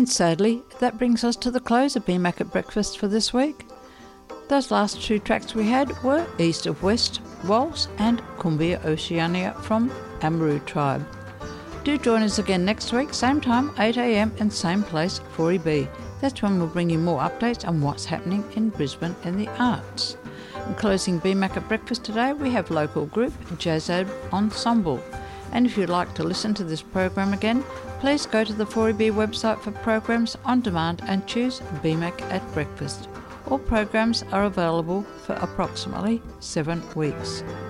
And sadly, that brings us to the close of BMAC at Breakfast for this week. Those last two tracks we had were East of West Waltz and Cumbia Oceania from Amaru Tribe. Do join us again next week, same time, 8 a.m, and same place, 4EB. That's when we'll bring you more updates on what's happening in Brisbane and the arts. In closing BMAC at Breakfast today, we have local group Jazzad Ensemble. And if you'd like to listen to this program again, please go to the 4EB website for programs on demand and choose BMAC at Breakfast. All programs are available for approximately 7 weeks.